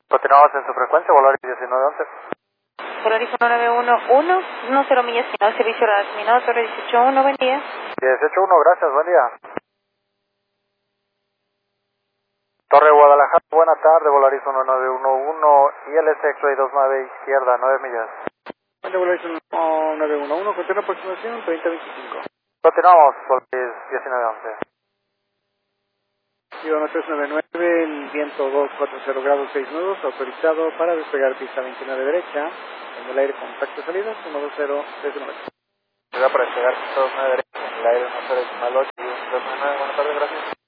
Continuamos en su frecuencia, Volaris 1911. Volaris 1911, 10 millas, final, servicio radar terminado, Torre 181, buen día. 181, gracias, buen día. Torre Guadalajara, buena tarde, Volaris 1911, ILS X-Ray 29 izquierda, 9 millas. Volaris 1911, continua aproximación 3025. Continuamos, Volaris 1911. Iba 399, el viento 240 grados 6 nudos, autorizado para despegar pista 29 derecha, en el aire contacto salida, 12039. Llega para despegar pista 29 derecha, en el aire 108 y 139, buenas tardes, gracias.